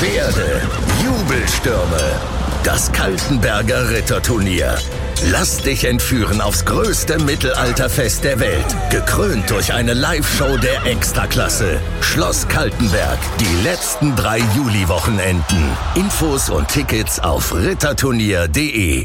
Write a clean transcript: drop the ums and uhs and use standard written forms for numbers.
Pferde, Jubelstürme. Das Kaltenberger Ritterturnier. Lass dich entführen aufs größte Mittelalterfest der Welt. Gekrönt durch eine Live-Show der Extraklasse. Schloss Kaltenberg. Die letzten 3 Juliwochenenden. Infos und Tickets auf ritterturnier.de.